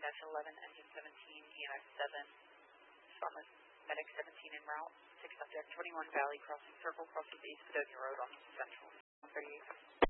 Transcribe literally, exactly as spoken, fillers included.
eleven, engine seventeen, E M S seven, Farmers Medic seventeen en route, six subject, twenty-one Valley crossing, circle crosses East Padonia Road on Central, one thirty-eight.